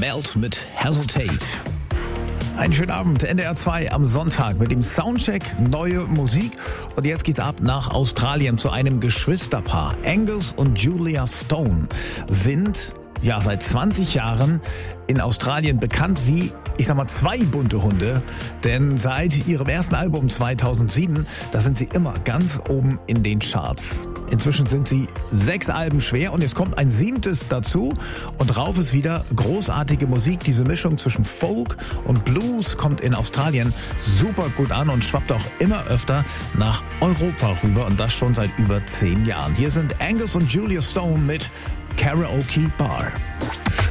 Melt mit Hesitate. Einen schönen Abend, NDR 2 am Sonntag mit dem Soundcheck, neue Musik. Und jetzt geht's ab nach Australien zu einem Geschwisterpaar. Angus und Julia Stone sind seit 20 Jahren in Australien bekannt wie, zwei bunte Hunde. Denn seit ihrem ersten Album 2007, da sind sie immer ganz oben in den Charts. Inzwischen sind sie 6 Alben schwer und es kommt ein 7. dazu. Und drauf ist wieder großartige Musik. Diese Mischung zwischen Folk und Blues kommt in Australien super gut an und schwappt auch immer öfter nach Europa rüber. Und das schon seit über 10 Jahren. Hier sind Angus und Julia Stone mit Karaoke Bar.